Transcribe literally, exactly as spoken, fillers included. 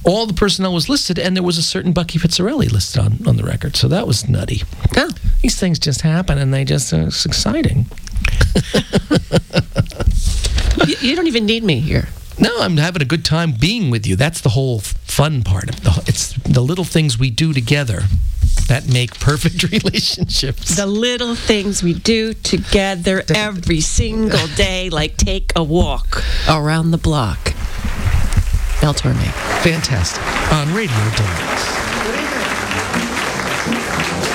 all the personnel was listed, and there was a certain Bucky Pizzarelli listed on, on the record. So that was nutty. Oh. These things just happen, and they just, uh, it's exciting. you, you don't even need me here. No, I'm having a good time being with you. That's the whole fun part. Of the, it's the little things we do together that make perfect relationships. The little things we do together every single day, like take a walk around the block. Mel Torme. Fantastic. On Radio Deluxe.